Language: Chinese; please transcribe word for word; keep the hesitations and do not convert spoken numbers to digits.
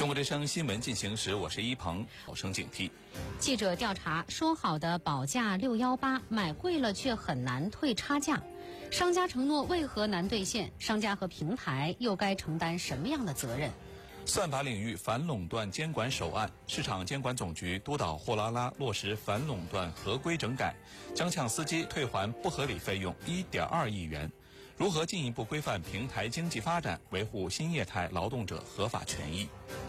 中国之声新闻进行时，我是一鹏，保声警惕。 记者调查，说好的保价六一八，买贵了却很难退差价。商家承诺为何难兑现？商家和平台又该承担什么样的责任？ 算法领域反垄断监管首案，市场监管总局督导货拉拉落实反垄断合规整改，将向司机退还不合理费用一点二亿元。如何进一步规范平台经济发展，维护新业态劳动者合法权益？